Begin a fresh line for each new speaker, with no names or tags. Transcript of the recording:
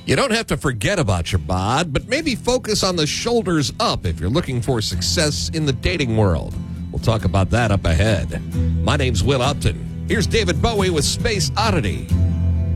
You don't have to forget about your bod, but maybe focus on the shoulders up if you're looking for success in the dating world. We'll talk about that up ahead. My name's Will Upton. Here's David Bowie with Space Oddity.